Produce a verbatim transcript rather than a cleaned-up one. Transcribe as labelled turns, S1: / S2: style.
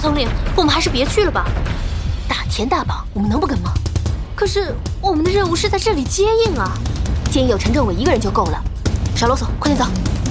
S1: 统领，我们还是别去了吧。大田大榜，我们能不跟吗？可是我们的任务是在这里接应啊。建议有陈政委一个人就够了。少啰嗦，快点走。